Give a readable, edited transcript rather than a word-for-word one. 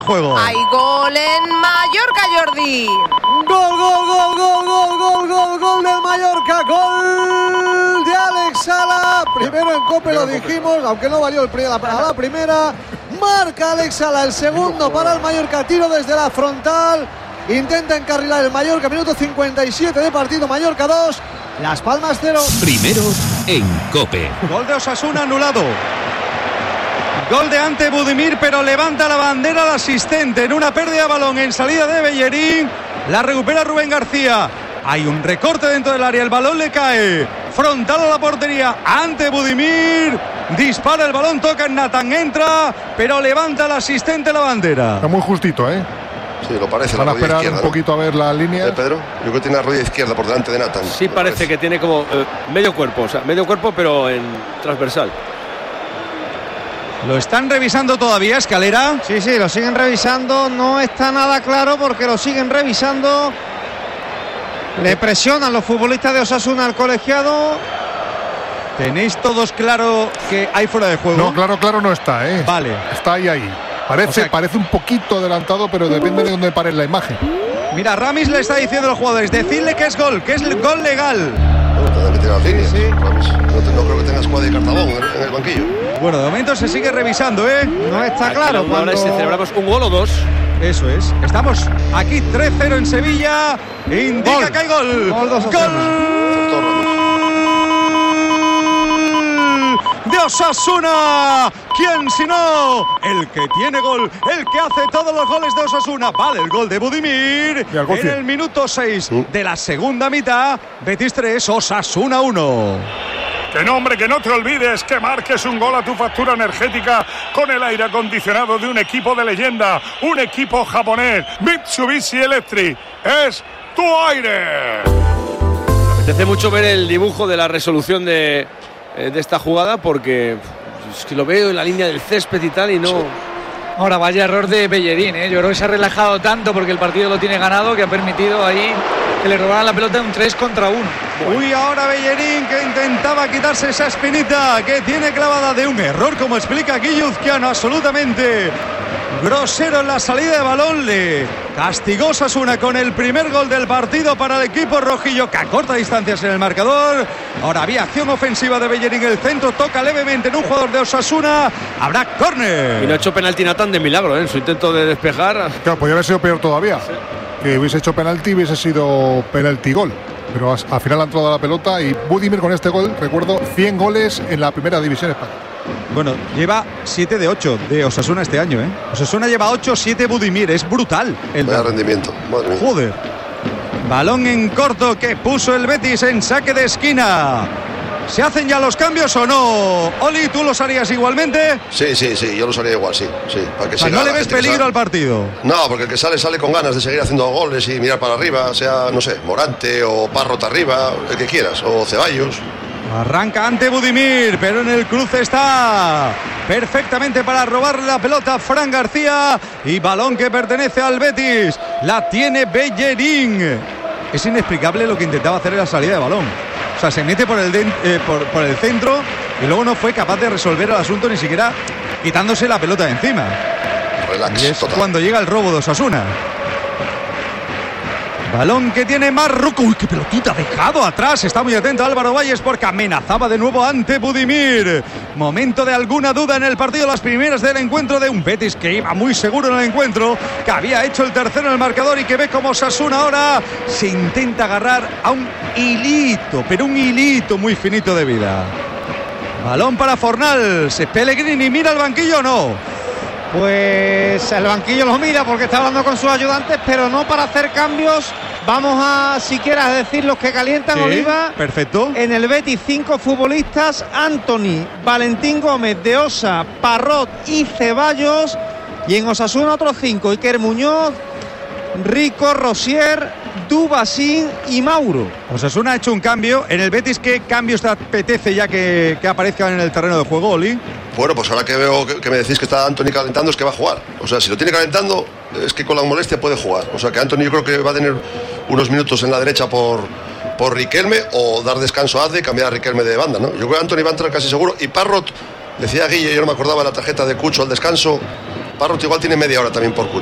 Juego. Hay gol en Mallorca, Jordi. Gol del Mallorca, gol de Alex Sala. Primero en COPE lo dijimos, aunque no valió la primera. Marca Alex Sala el segundo para el Mallorca, tiro desde la frontal. Intenta encarrilar el Mallorca, minuto 57 de partido, Mallorca 2, Las Palmas 0. Primero en COPE. Gol de Osasuna anulado. Gol de Ante Budimir, pero levanta la bandera al asistente en una pérdida de balón en salida de Bellerín. La recupera Rubén García. Hay un recorte dentro del área, el balón le cae frontal a la portería. Ante Budimir dispara el balón, toca en Nathan, entra, pero levanta el asistente la bandera. Está muy justito, ¿eh? Sí, lo parece. Van a esperar un poquito, ¿no? A ver la línea. Pedro, yo creo que tiene la rodilla izquierda por delante de Nathan. Sí, parece que tiene como medio cuerpo, pero en transversal. ¿Lo están revisando todavía, Escalera? Sí, lo siguen revisando. No está nada claro porque lo siguen revisando. Le presionan los futbolistas de Osasuna al colegiado. ¿Tenéis todos claro que hay fuera de juego? No, claro no está, ¿eh? Vale. Está ahí. Parece un poquito adelantado, pero depende de dónde pare la imagen. Mira, Ramis le está diciendo a los jugadores, decidle que es gol legal. Tendrán que tirar las líneas. Sí. Ramis. No creo que tenga escuadra de Cartabón en el banquillo. Bueno, de momento se sigue revisando, ¿eh? No está claro. Ahora si celebramos un gol o dos. Eso es. Estamos aquí 3-0 en Sevilla. Indica que hay gol. Gol de Osasuna. ¿Quién sino? El que tiene gol, el que hace todos los goles de Osasuna. Vale, el gol de Budimir en el minuto 6 de la segunda mitad. Betis 3, Osasuna 1. Que no, hombre, que no te olvides que marques un gol a tu factura energética con el aire acondicionado de un equipo de leyenda, un equipo japonés, Mitsubishi Electric. Es tu aire. Me apetece mucho ver el dibujo de la resolución de esta jugada porque es que lo veo en la línea del césped y tal y no... Sí. Ahora vaya error de Bellerín, ¿eh? Yo creo que se ha relajado tanto porque el partido lo tiene ganado que ha permitido ahí que le robaran la pelota en un 3 contra 1. Uy, ahora Bellerín que intentaba quitarse esa espinita que tiene clavada de un error, como explica Guilluzquiano, absolutamente grosero en la salida de balón. Le castigó Osasuna con el primer gol del partido para el equipo rojillo, que acorta distancias en el marcador. Ahora había acción ofensiva de Bellerín, el centro toca levemente en un jugador de Osasuna. Habrá córner. Y no ha hecho penalti Nathan de milagro, en su intento de despejar. Claro, podría haber sido peor todavía. Sí. Que hubiese hecho penalti, hubiese sido penalti gol. Pero al final ha entrado la pelota y Budimir con este gol, recuerdo, 100 goles en la primera división española. Bueno, lleva 7 de 8 de Osasuna este año, ¿eh? Osasuna lleva 8, 7 Budimir, es brutal. Vaya rendimiento, madre mía. Joder. Balón en corto que puso el Betis en saque de esquina. ¿Se hacen ya los cambios o no? Oli, ¿tú los harías igualmente? Sí, yo los haría igual, sí. Para que ¿No le ves peligro al partido? No, porque el que sale con ganas de seguir haciendo goles y mirar para arriba, sea, no sé, Morante o Parrot arriba, el que quieras, o Ceballos. Arranca Ante Budimir, pero en el cruce está perfectamente para robarle la pelota a Fran García. Y balón que pertenece al Betis. La tiene Bellerín. Es inexplicable lo que intentaba hacer en la salida de balón. O sea, se mete por el centro y luego no fue capaz de resolver el asunto ni siquiera quitándose la pelota de encima. Relax, y es total. Cuando llega el robo de Osasuna. Balón que tiene Marruco. Uy, qué pelotita ha dejado atrás. Está muy atento Álvaro Valles porque amenazaba de nuevo Ante Budimir. Momento de alguna duda en el partido. Las primeras del encuentro de un Betis que iba muy seguro en el encuentro, que había hecho el tercero en el marcador y que ve como Osasuna ahora se intenta agarrar a un hilito, pero un hilito muy finito de vida. Balón para Fornals. Pellegrini mira al banquillo o no. Pues el banquillo lo mira porque está hablando con sus ayudantes, pero no para hacer cambios. Vamos a, si quieras decir, los que calientan, sí, Oliva. Perfecto. En el Betis 5 futbolistas: Antony, Valentín Gómez, De Osa, Parrot y Ceballos. Y en Osasuna otros 5: Iker Muñoz, Rico, Rosier, Dubasín y Mauro. Osasuna ha hecho un cambio. En el Betis, ¿qué cambios te apetece ya que aparezcan en el terreno de juego, Oli? Bueno, pues ahora que veo que me decís que está Antony calentando, es que va a jugar. O sea, si lo tiene calentando, es que con la molestia puede jugar. O sea, que Antony yo creo que va a tener unos minutos en la derecha por Riquelme, o dar descanso a Adde y cambiar a Riquelme de banda, ¿no? Yo creo que Antony va a entrar casi seguro. Y Parrot, decía Guille, yo no me acordaba la tarjeta de Cucho al descanso. Parrot igual tiene media hora también por